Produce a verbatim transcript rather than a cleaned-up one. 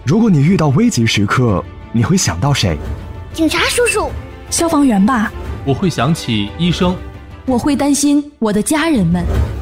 如果你遇到危急时刻，你会想到谁？ 警察叔叔。 消防员吧。 我会想起医生。 我会担心我的家人们。